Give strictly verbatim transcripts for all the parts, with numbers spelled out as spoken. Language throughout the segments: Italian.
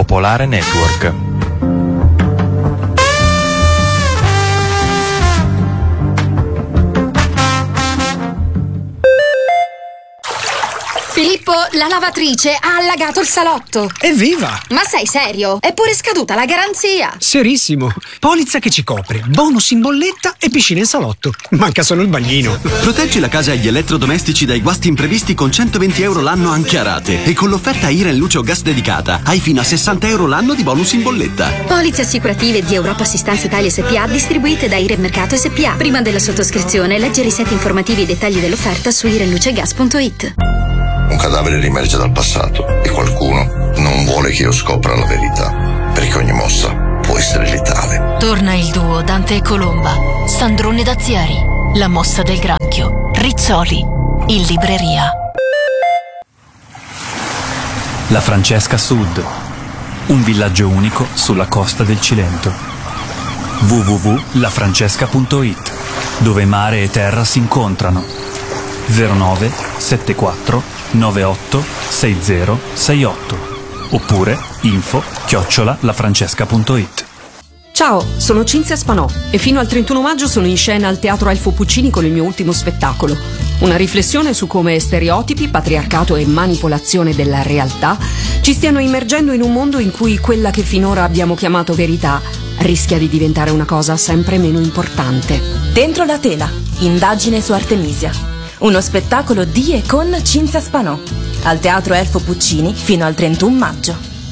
Popolare Network. Filippo, la lavatrice ha allagato il salotto. Evviva! Ma sei serio? È pure scaduta la garanzia. Serissimo. Polizza che ci copre, bonus in bolletta e piscina in salotto. Manca solo il bagnino. Proteggi la casa e gli elettrodomestici dai guasti imprevisti con centoventi euro l'anno anche a rate. E con l'offerta Iren Luce o Gas dedicata hai fino a sessanta euro l'anno di bonus in bolletta. Polizze assicurative di Europa Assistenza Italia S P A distribuite da Iren Mercato S P A. Prima della sottoscrizione leggere i set informativi e i dettagli dell'offerta su irenlucegas punto it. Un cadavere riemerge dal passato e qualcuno non vuole che io scopra la verità, perché ogni mossa può essere letale. Torna il duo Dante e Colomba, Sandrone Dazieri, La mossa del granchio, Rizzoli, in libreria. La Francesca Sud, un villaggio unico sulla costa del Cilento. w w w punto la francesca punto it, dove mare e terra si incontrano. zero nove sette quattro nove otto sei zero sei otto oppure info chiocciola lafrancesca punto it. Ciao, sono Cinzia Spanò e fino al trentuno maggio sono in scena al Teatro Elfo Puccini con il mio ultimo spettacolo. Una riflessione su come stereotipi, patriarcato e manipolazione della realtà ci stiano immergendo in un mondo in cui quella che finora abbiamo chiamato verità rischia di diventare una cosa sempre meno importante. Dentro la tela, indagine su Artemisia. Uno spettacolo di e con Cinzia Spanò, al Teatro Elfo Puccini fino al trentuno maggio.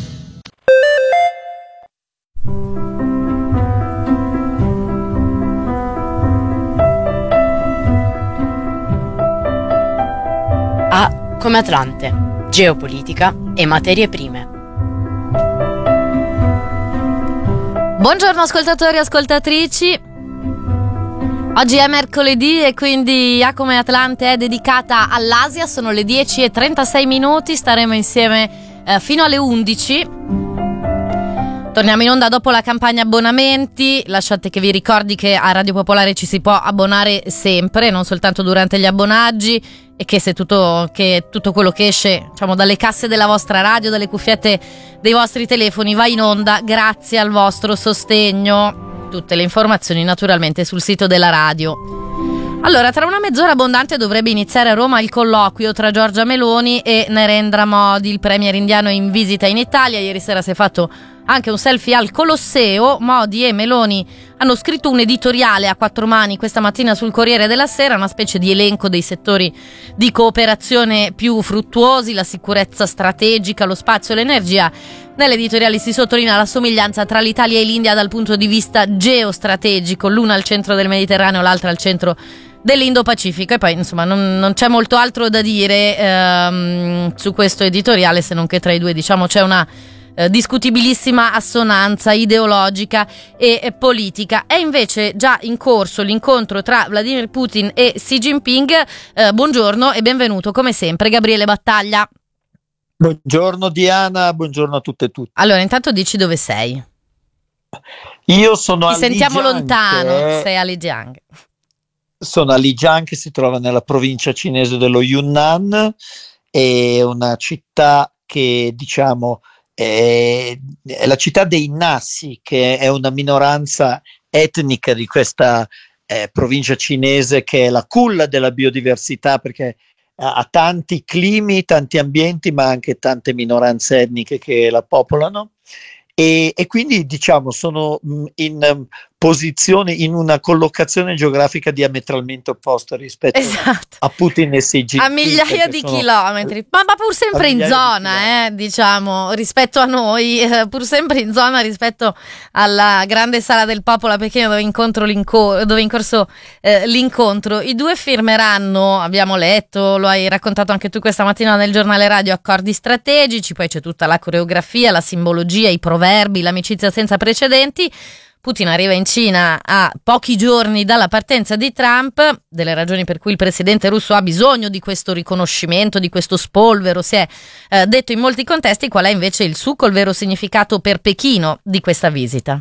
A come Atlante, geopolitica e materie prime. Buongiorno ascoltatori e ascoltatrici. Oggi è mercoledì e quindi A come Atlante è dedicata all'Asia. Sono le dieci e trentasei minuti, staremo insieme eh, fino alle undici. Torniamo in onda dopo la campagna abbonamenti. Lasciate che vi ricordi che a Radio Popolare ci si può abbonare sempre, non soltanto durante gli abbonaggi, e che se tutto, che tutto quello che esce, diciamo, dalle casse della vostra radio, dalle cuffiette dei vostri telefoni va in onda grazie al vostro sostegno. Tutte le informazioni naturalmente sul sito della radio. Allora, tra una mezz'ora abbondante dovrebbe iniziare a Roma il colloquio tra Giorgia Meloni e Narendra Modi. Il premier indiano è in visita in Italia. Ieri sera si è fatto anche un selfie al Colosseo. Modi e Meloni hanno scritto un editoriale a quattro mani questa mattina sul Corriere della Sera, una specie di elenco dei settori di cooperazione più fruttuosi, la sicurezza strategica, lo spazio e l'energia. Nell'editoriale si sottolinea la somiglianza tra l'Italia e l'India dal punto di vista geostrategico, l'una al centro del Mediterraneo, l'altra al centro dell'Indo-Pacifico. E poi insomma non, non c'è molto altro da dire ehm, su questo editoriale, se non che tra i due, diciamo, c'è una eh, discutibilissima assonanza ideologica e, e politica. È invece già in corso l'incontro tra Vladimir Putin e Xi Jinping. Eh, buongiorno e benvenuto come sempre Gabriele Battaglia. Buongiorno Diana, buongiorno a tutte e tutti. Allora, intanto dici dove sei. Io sono Ti a sentiamo Lijiang, lontano, è... sei a Lijiang. Sono a Lijiang, che si trova nella provincia cinese dello Yunnan, è una città che, diciamo, è, è la città dei Nasi, che è una minoranza etnica di questa eh, provincia cinese, che è la culla della biodiversità, perché ha tanti climi, tanti ambienti, ma anche tante minoranze etniche che la popolano, e, e quindi, diciamo, sono in um, posizione, in una collocazione geografica diametralmente opposta rispetto esatto. a Putin e Xi Jinping, a migliaia di sono, chilometri, ma, ma pur sempre in zona, eh, diciamo, rispetto a noi, eh, pur sempre in zona rispetto alla grande sala del popolo a Pechino, dove, incontro l'inco- dove è in corso eh, l'incontro. I due firmeranno, abbiamo letto, lo hai raccontato anche tu questa mattina nel giornale radio, accordi strategici. Poi c'è tutta la coreografia, la simbologia, i proverbi, l'amicizia senza precedenti. Putin arriva in Cina a pochi giorni dalla partenza di Trump. Delle ragioni per cui il presidente russo ha bisogno di questo riconoscimento, di questo spolvero, si è eh, detto in molti contesti. Qual è invece il succo, il vero significato per Pechino di questa visita?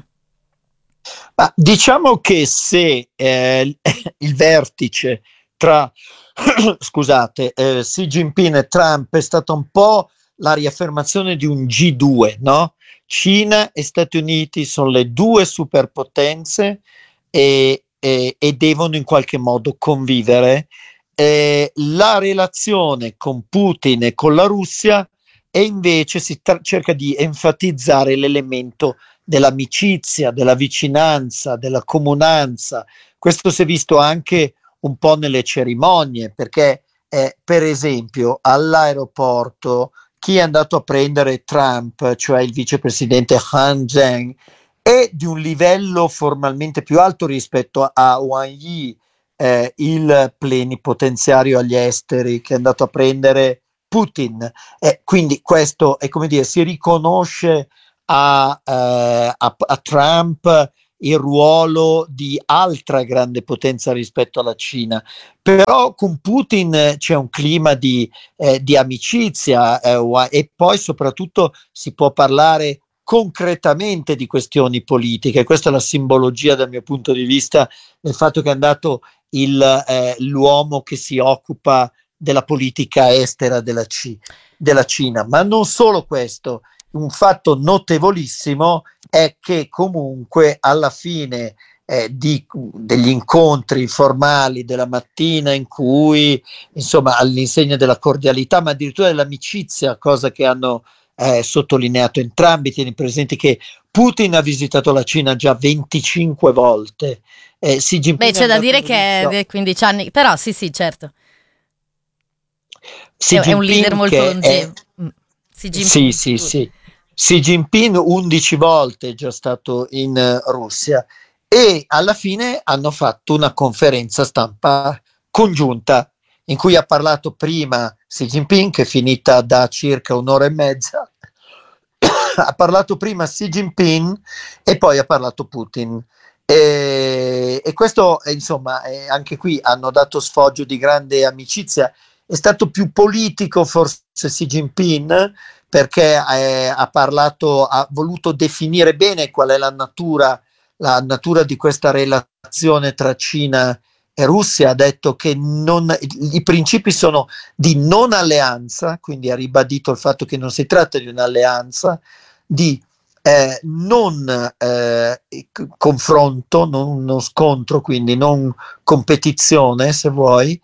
Ma diciamo che se eh, il vertice tra scusate, eh, Xi Jinping e Trump è stato un po' la riaffermazione di un G due, no? Cina e Stati Uniti sono le due superpotenze e, e, e devono in qualche modo convivere. Eh, la relazione con Putin e con la Russia e invece si tra- cerca di enfatizzare l'elemento dell'amicizia, della vicinanza, della comunanza. Questo si è visto anche un po' nelle cerimonie, perché eh, per esempio all'aeroporto chi è andato a prendere Trump, cioè il vicepresidente Han Zheng, è di un livello formalmente più alto rispetto a Wang Yi, eh, il plenipotenziario agli esteri che è andato a prendere Putin. Eh, quindi questo è, come dire, si riconosce a, eh, a, a Trump il ruolo di altra grande potenza rispetto alla Cina, però con Putin c'è un clima di, eh, di amicizia eh, e poi soprattutto si può parlare concretamente di questioni politiche. Questa è la simbologia dal mio punto di vista del fatto che è andato il, eh, l'uomo che si occupa della politica estera della, C- della Cina, ma non solo questo. Un fatto notevolissimo è che comunque alla fine eh, di, degli incontri informali della mattina in cui, insomma, all'insegna della cordialità, ma addirittura dell'amicizia, cosa che hanno eh, sottolineato entrambi, tieni presente che Putin ha visitato la Cina già venticinque volte. Eh, Xi Jinping Beh, c'è da dire all'inizio, che è quindici anni, però sì, sì, certo. Xi È un leader Jinping molto che longevo. è- Mm. Xi Jinping, Sì, sì, scusa. sì. Xi Jinping undici volte è già stato in eh, Russia e alla fine hanno fatto una conferenza stampa congiunta in cui ha parlato prima Xi Jinping, che è finita da circa un'ora e mezza, ha parlato prima Xi Jinping e poi ha parlato Putin. E, e questo, eh, insomma, eh, anche qui hanno dato sfoggio di grande amicizia. È stato più politico forse Xi Jinping, perché eh, ha parlato, ha voluto definire bene qual è la natura, la natura di questa relazione tra Cina e Russia. Ha detto che non, i principi sono di non alleanza, quindi ha ribadito il fatto che non si tratta di un'alleanza, di eh, non eh, confronto, non, non scontro, quindi non competizione, se vuoi,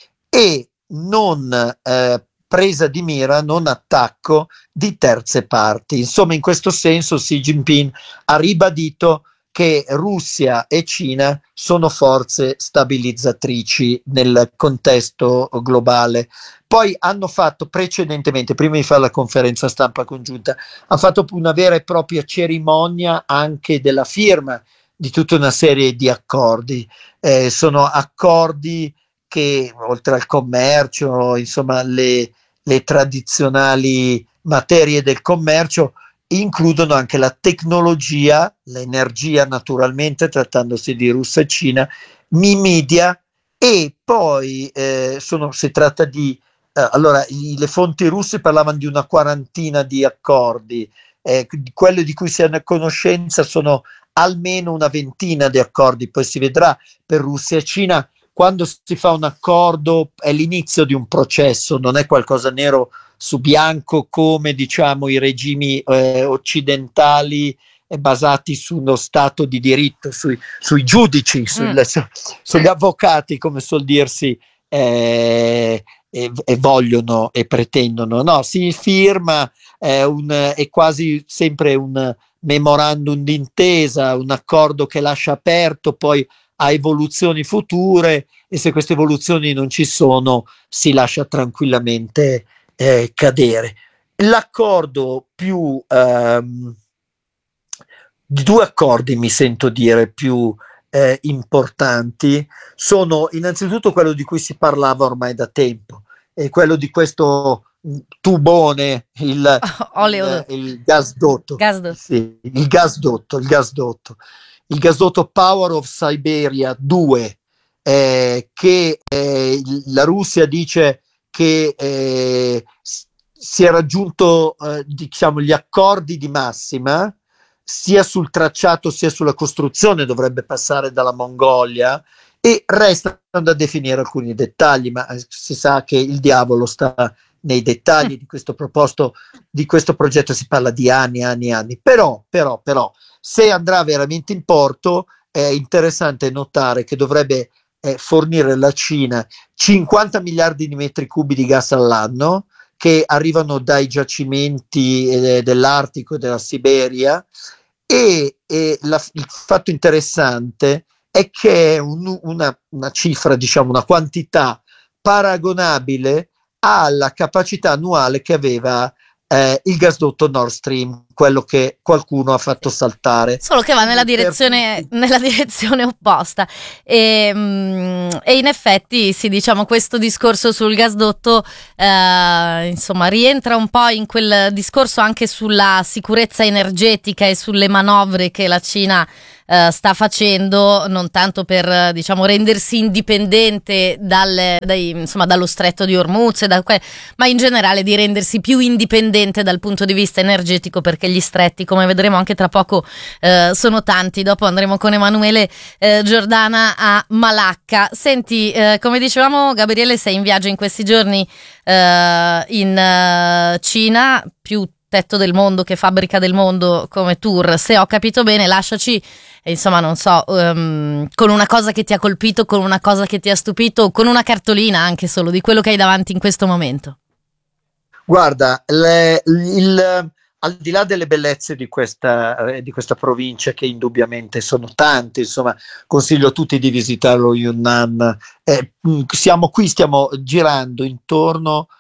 e non eh, presa di mira, non attacco di terze parti. Insomma, in questo senso Xi Jinping ha ribadito che Russia e Cina sono forze stabilizzatrici nel contesto globale. Poi hanno fatto precedentemente, prima di fare la conferenza stampa congiunta, hanno fatto una vera e propria cerimonia anche della firma di tutta una serie di accordi. Eh, sono accordi che, oltre al commercio, insomma, le, le tradizionali materie del commercio, includono anche la tecnologia, l'energia naturalmente, trattandosi di Russia e Cina, i media e poi eh, sono, si tratta di, eh, allora i, le fonti russe parlavano di una quarantina di accordi, eh, quello di cui si hanno a conoscenza sono almeno una ventina di accordi, poi si vedrà. Per Russia e Cina, quando si fa un accordo è l'inizio di un processo, non è qualcosa nero su bianco come, diciamo, i regimi eh, occidentali eh, basati sullo stato di diritto, sui, sui giudici, sul, Mm. su, sugli avvocati, come suol dirsi, eh, e, e vogliono e pretendono. No, si firma, eh, un, è quasi sempre un memorandum d'intesa, un accordo che lascia aperto poi a evoluzioni future, e se queste evoluzioni non ci sono si lascia tranquillamente eh, cadere. L'accordo più ehm, due accordi mi sento dire più eh, importanti sono innanzitutto quello di cui si parlava ormai da tempo, e quello di questo tubone, il, il, il gasdotto, Gasdotto. sì, il gasdotto, il gasdotto, il gasdotto Power of Siberia due, eh, che eh, la Russia dice che eh, si è raggiunto eh, diciamo gli accordi di massima sia sul tracciato sia sulla costruzione, dovrebbe passare dalla Mongolia, e restano da definire alcuni dettagli, ma si sa che il diavolo sta nei dettagli di questo proposto, di questo progetto si parla di anni, anni, anni, però, però, però, se andrà veramente in porto, è interessante notare che dovrebbe eh, fornire la Cina cinquanta miliardi di metri cubi di gas all'anno, che arrivano dai giacimenti eh, dell'Artico e della Siberia, e, e la, il fatto interessante è che è un, una, una cifra, diciamo, una quantità paragonabile alla capacità annuale che aveva eh, il gasdotto Nord Stream, quello che qualcuno ha fatto saltare. Solo che va nella direzione, nella direzione opposta. E, mm, e in effetti, sì, diciamo, questo discorso sul gasdotto eh, insomma rientra un po' in quel discorso anche sulla sicurezza energetica e sulle manovre che la Cina Uh, sta facendo, non tanto per, diciamo, rendersi indipendente dal, dai, insomma, dallo stretto di Hormuz, da que- ma in generale di rendersi più indipendente dal punto di vista energetico, perché gli stretti, come vedremo anche tra poco, uh, sono tanti. Dopo andremo con Emanuele uh, Giordana a Malacca. Senti, uh, come dicevamo, Gabriele, sei in viaggio in questi giorni uh, in uh, Cina, più tetto del mondo che fabbrica del mondo come tour, se ho capito bene. Lasciaci, insomma, non so, um, con una cosa che ti ha colpito, con una cosa che ti ha stupito, con una cartolina anche solo di quello che hai davanti in questo momento. Guarda, le, il, al di là delle bellezze di questa, eh, di questa provincia, che indubbiamente sono tante, insomma, consiglio a tutti di visitare lo Yunnan. Eh, siamo qui, stiamo girando intorno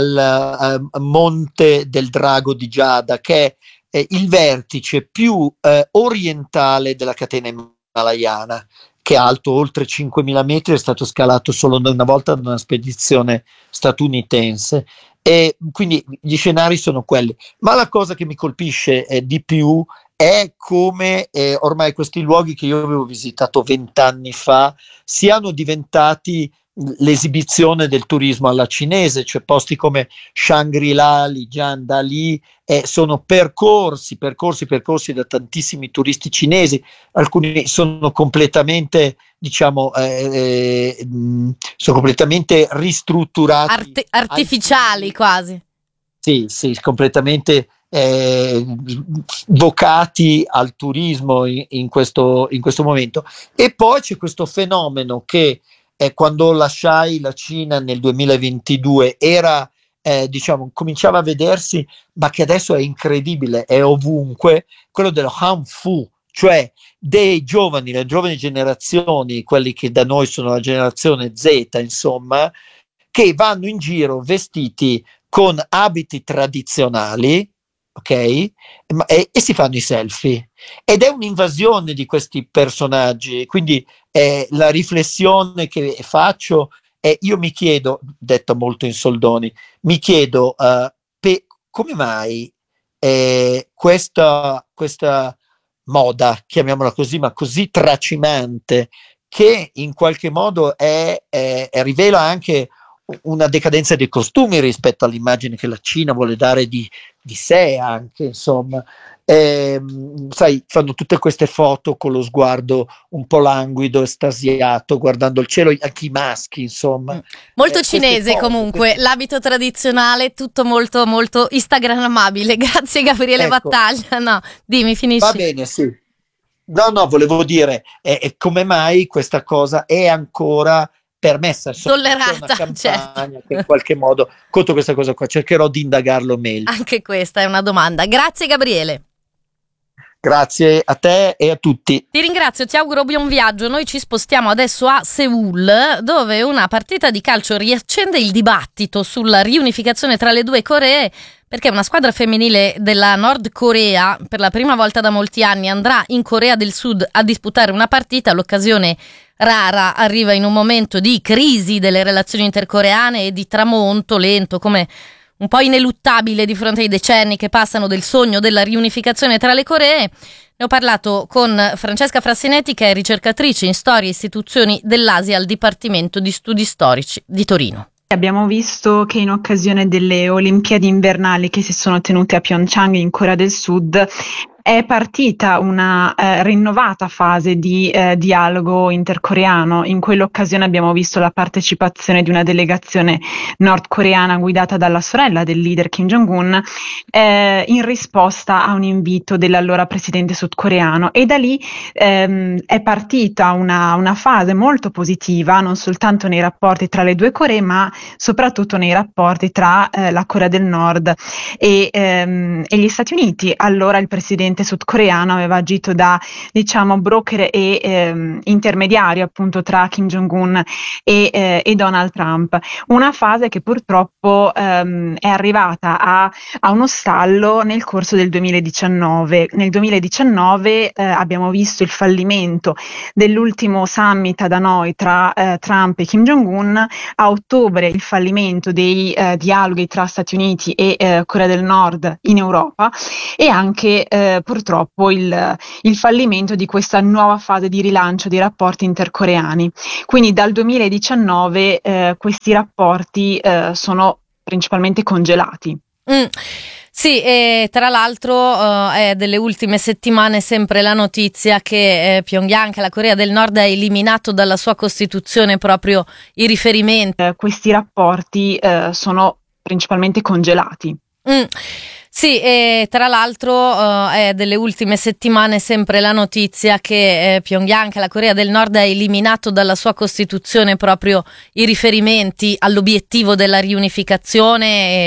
al uh, Monte del Drago di Giada, che è eh, il vertice più eh, orientale della catena himalayana, che è alto oltre cinquemila metri, è stato scalato solo una volta da una spedizione statunitense, e quindi gli scenari sono quelli. Ma la cosa che mi colpisce eh, di più è come eh, ormai questi luoghi che io avevo visitato vent'anni fa siano diventati l'esibizione del turismo alla cinese, cioè posti come Shangri-La, Lijiang, Dali, eh, sono percorsi, percorsi, percorsi da tantissimi turisti cinesi. Alcuni sono completamente, diciamo, eh, eh, sono completamente ristrutturati, Arte- artificiali quasi. Sì, sì, completamente eh, vocati al turismo in, in questo, in questo momento. E poi c'è questo fenomeno che Eh, quando lasciai la Cina nel duemilaventidue era, eh, diciamo, cominciava a vedersi, ma che adesso è incredibile, è ovunque, quello dello Hanfu, cioè dei giovani, le giovani generazioni, quelli che da noi sono la generazione Z, insomma, che vanno in giro vestiti con abiti tradizionali, ok? E, e si fanno i selfie, ed è un'invasione di questi personaggi. Quindi eh, la riflessione che faccio è, io mi chiedo, detto molto in soldoni, mi chiedo uh, pe, come mai eh, questa, questa moda, chiamiamola così, ma così tracimante, che in qualche modo è, è, è rivela anche una decadenza dei costumi rispetto all'immagine che la Cina vuole dare di, di sé, anche, insomma. Eh, sai, fanno tutte queste foto con lo sguardo un po' languido, estasiato, guardando il cielo, anche i maschi, insomma. Molto eh, cinese foto, comunque, queste... l'abito tradizionale, tutto molto molto instagrammabile. Grazie Gabriele ecco. Battaglia. No, dimmi, finisci. Va bene, sì. No, no, volevo dire, eh, come mai questa cosa è ancora permessa, tollerata, una campagna, certo, che in qualche modo contro questa cosa qua cercherò di indagarlo meglio. Anche questa è una domanda. Grazie Gabriele. Grazie a te e a tutti. Ti ringrazio, ti auguro buon viaggio. Noi ci spostiamo adesso a Seul, dove una partita di calcio riaccende il dibattito sulla riunificazione tra le due Coree, perché una squadra femminile della Nord Corea per la prima volta da molti anni andrà in Corea del Sud a disputare una partita. L'occasione rara arriva in un momento di crisi delle relazioni intercoreane e di tramonto lento, come un po' ineluttabile di fronte ai decenni che passano del sogno della riunificazione tra le Coree. Ne ho parlato con Francesca Frassinetti, che è ricercatrice in storia e istituzioni dell'Asia al Dipartimento di Studi Storici di Torino. Abbiamo visto che in occasione delle Olimpiadi invernali che si sono tenute a Pyeongchang in Corea del Sud è partita una eh, rinnovata fase di eh, dialogo intercoreano. In quell'occasione abbiamo visto la partecipazione di una delegazione nordcoreana guidata dalla sorella del leader Kim Jong-un eh, in risposta a un invito dell'allora presidente sudcoreano, e da lì ehm, è partita una, una fase molto positiva, non soltanto nei rapporti tra le due Coree, ma soprattutto nei rapporti tra eh, la Corea del Nord e, ehm, e gli Stati Uniti. Allora il presidente sudcoreano aveva agito da, diciamo, broker e ehm, intermediario appunto tra Kim Jong-un e, eh, e Donald Trump. Una fase che purtroppo ehm, è arrivata a, a uno stallo nel corso del duemiladiciannove. Nel duemiladiciannove eh, abbiamo visto il fallimento dell'ultimo summit ad Hanoi tra eh, Trump e Kim Jong-un, a ottobre il fallimento dei eh, dialoghi tra Stati Uniti e eh, Corea del Nord in Europa, e anche eh, purtroppo il, il fallimento di questa nuova fase di rilancio dei rapporti intercoreani. Quindi dal duemiladiciannove eh, questi rapporti eh, sono principalmente congelati. Mm. Sì, e tra l'altro uh, è delle ultime settimane sempre la notizia che eh, Pyongyang, la Corea del Nord, ha eliminato dalla sua Costituzione proprio i riferimenti. Eh, questi rapporti eh, sono principalmente congelati. Mm. Sì, e tra l'altro uh, è delle ultime settimane sempre la notizia che eh, Pyongyang, la Corea del Nord, ha eliminato dalla sua Costituzione proprio i riferimenti all'obiettivo della riunificazione. E